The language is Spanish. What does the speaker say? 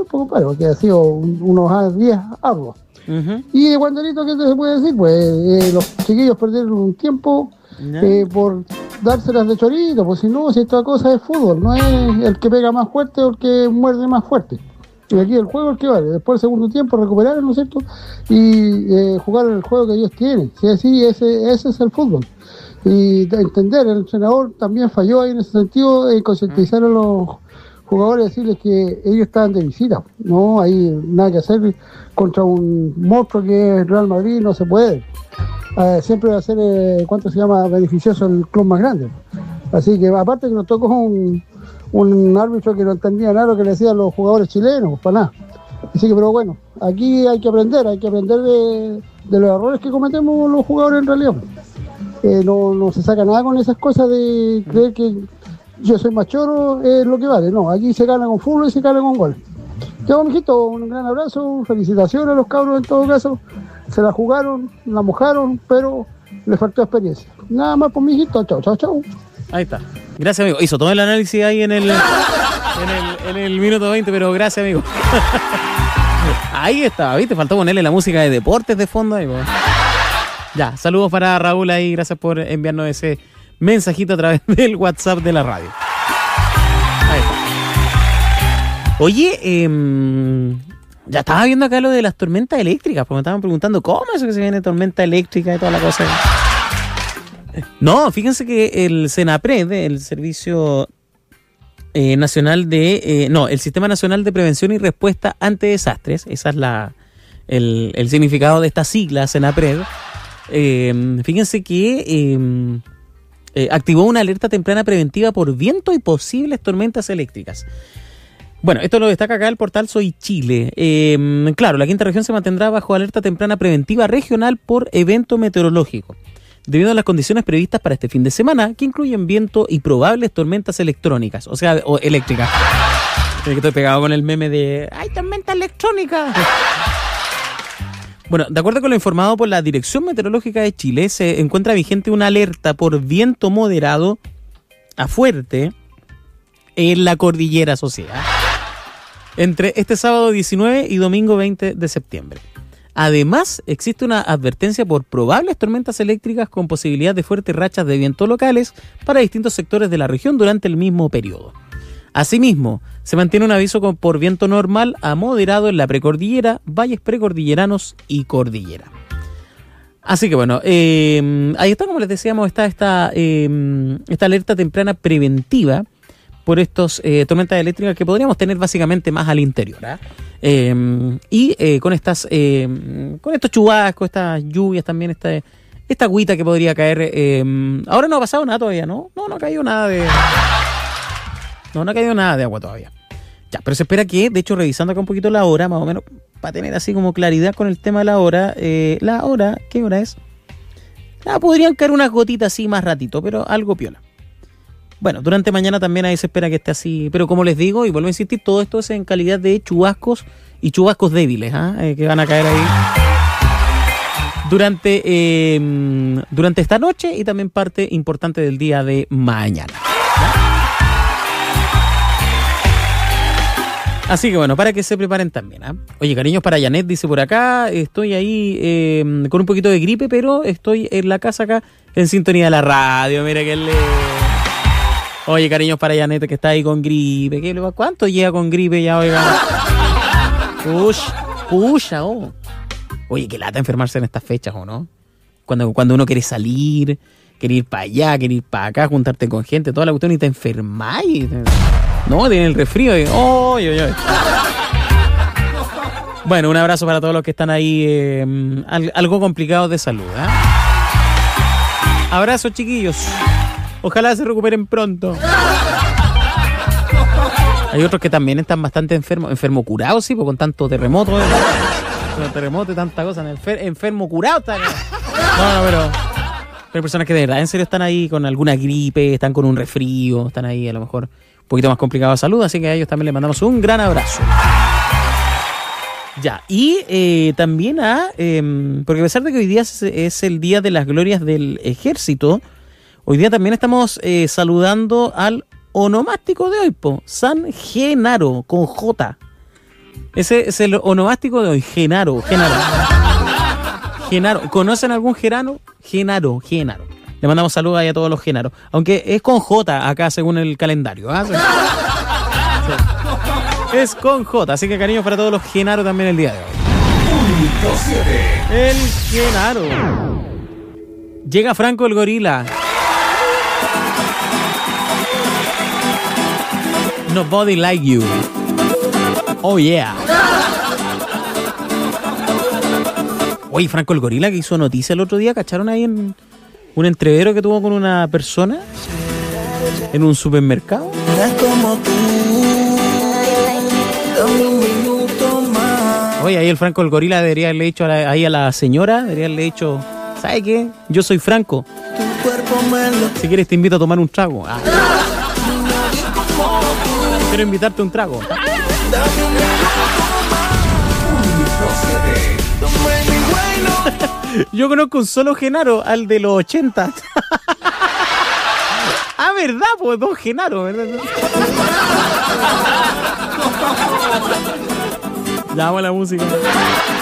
pues, compadre, porque ha sido unos días arduos. Y de Wanderito, ¿qué se puede decir? Pues los chiquillos perdieron un tiempo por dárselas de chorito, pues si esta cosa es fútbol, no es el que pega más fuerte o el que muerde más fuerte. Y aquí el juego es el que vale. Después del segundo tiempo recuperar, ¿no es cierto? Y jugar el juego que ellos tienen. Si así, ese es el fútbol. Y entender, el entrenador también falló ahí en ese sentido, concientizar a los jugadores, decirles que ellos estaban de visita. No hay nada que hacer contra un monstruo que es Real Madrid, no se puede. Siempre va a ser, beneficioso el club más grande. Así que aparte que nos tocó un árbitro que no entendía nada lo que le decían los jugadores chilenos, para nada. Así que, pero bueno, aquí hay que aprender de los errores que cometemos los jugadores en realidad. No se saca nada con esas cosas de creer que yo soy más choro, es lo que vale. No, aquí se gana con fútbol y se gana con gol. Ya, mijito, un gran abrazo, felicitaciones a los cabros en todo caso. Se la jugaron, la mojaron, pero les faltó experiencia. Nada más por mijito, chao. Ahí está. Gracias, amigo. Hizo todo el análisis ahí en el minuto 20, pero gracias, amigo. Ahí está, ¿viste? Faltó ponerle la música de deportes de fondo ahí, pues. Ya, saludos para Raúl ahí. Gracias por enviarnos ese mensajito a través del WhatsApp de la radio. Ahí está. Oye, ya estaba viendo acá lo de las tormentas eléctricas, porque me estaban preguntando cómo es eso que se viene tormenta eléctrica y toda la cosa. No, fíjense que el Senapred, el Servicio Nacional el Sistema Nacional de Prevención y Respuesta ante Desastres, esa es el significado de esta sigla, Senapred. Fíjense que activó una alerta temprana preventiva por viento y posibles tormentas eléctricas. Bueno, esto lo destaca acá el portal Soy Chile. Claro, la quinta región se mantendrá bajo alerta temprana preventiva regional por evento meteorológico, debido a las condiciones previstas para este fin de semana, que incluyen viento y probables tormentas electrónicas, o eléctricas. Que estoy pegado con el meme de ¡ay, tormenta electrónica! Bueno, de acuerdo con lo informado por la Dirección Meteorológica de Chile, se encuentra vigente una alerta por viento moderado a fuerte en la cordillera asociada entre este sábado 19 y domingo 20 de septiembre. Además, existe una advertencia por probables tormentas eléctricas con posibilidad de fuertes rachas de viento locales para distintos sectores de la región durante el mismo periodo. Asimismo, se mantiene un aviso por viento normal a moderado en la precordillera, valles precordilleranos y cordillera. Así que bueno, ahí está, como les decíamos, está esta alerta temprana preventiva por estos tormentas eléctricas que podríamos tener básicamente más al interior, y con estos chubascos, estas lluvias también, esta agüita que podría caer. Ahora no ha pasado nada todavía, ¿no? No ha caído nada de... No ha caído nada de agua todavía. Ya, pero se espera que, de hecho, revisando acá un poquito la hora, más o menos, para tener así como claridad con el tema de la hora, ¿qué hora es? Podrían caer unas gotitas así más ratito, pero algo piola. Bueno, durante mañana también ahí se espera que esté así, pero como les digo, y vuelvo a insistir, todo esto es en calidad de chubascos y chubascos débiles, que van a caer ahí durante esta noche y también parte importante del día de mañana. Así que bueno, para que se preparen también. Oye, cariños para Janet, dice por acá, estoy ahí con un poquito de gripe, pero estoy en la casa acá en sintonía de la radio. Mira que Oye, cariños para Janet, que está ahí con gripe. ¿Cuánto llega con gripe ya, oiga? Pucha. Oye, qué lata enfermarse en estas fechas, ¿o no? Cuando uno quiere salir, quiere ir para allá, quiere ir para acá, juntarte con gente, toda la cuestión, y te enfermáis. No, tiene el resfrío. Oye. Bueno, un abrazo para todos los que están ahí algo complicados de salud. Abrazos, chiquillos. Ojalá se recuperen pronto. Hay otros que también están bastante enfermo curados, sí, con tanto terremoto. Terremoto y tanta cosa. Enfermo curado está. No, pero hay personas que de verdad, en serio, están ahí con alguna gripe, están con un resfrío, están ahí a lo mejor un poquito más complicado de salud, así que a ellos también les mandamos un gran abrazo. Ya, y también porque a pesar de que hoy día es el Día de las Glorias del Ejército, hoy día también estamos saludando al onomástico de hoy, San Genaro, con J. Ese es el onomástico de hoy, Genaro. Genaro. ¿Conocen algún Genaro? Genaro. Le mandamos saludos ahí a todos los Genaros. Aunque es con J acá según el calendario. ¿Ah? Sí. Es con J, así que cariño para todos los Genaros también el día de hoy. El Genaro. Llega Franco el gorila. Nobody like you. Oh yeah. Oye, Franco el gorila que hizo noticia el otro día, ¿cacharon ahí en un entrevero que tuvo con una persona en un supermercado? Oye, ahí el Franco el gorila debería haberle dicho ahí a la señora, debería haberle dicho, ¿sabe qué? Yo soy Franco. Si quieres te invito a tomar un trago. Ah. Quiero invitarte a un trago. Yo conozco un solo Genaro, al de los 80. Ah, ¿verdad? Pues dos Genaro, ¿verdad? Ya vamos a la música.